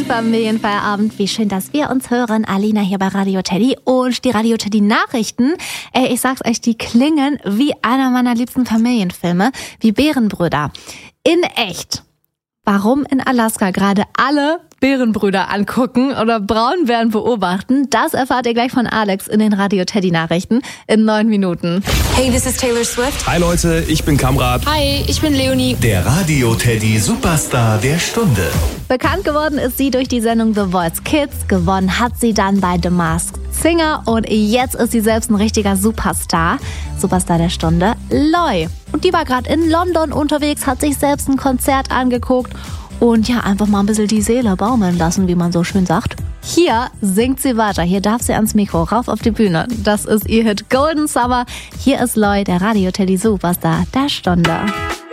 Familienfeierabend. Wie schön, dass wir uns hören. Alina hier bei Radio Teddy und die Radio Teddy Nachrichten. Ich sag's euch, die klingen wie einer meiner liebsten Familienfilme, wie Bärenbrüder. In echt. Warum in Alaska gerade alle Bärenbrüder angucken oder Braunbären beobachten, das erfahrt ihr gleich von Alex in den Radio Teddy Nachrichten in 9 Minuten. Hey, this is Taylor Swift. Hi Leute, ich bin Kamrat. Hi, ich bin Leonie. Der Radio Teddy Superstar der Stunde. Bekannt geworden ist sie durch die Sendung The Voice Kids. Gewonnen hat sie dann bei The Masked Singer und jetzt ist sie selbst ein richtiger Superstar. Superstar der Stunde, Loi. Und die war gerade in London unterwegs, hat sich selbst ein Konzert angeguckt und ja, einfach mal ein bisschen die Seele baumeln lassen, wie man so schön sagt. Hier singt sie weiter, hier darf sie ans Mikro, rauf auf die Bühne. Das ist ihr Hit Golden Summer. Hier ist Loi, der Radio Teddy Superstar der Stunde.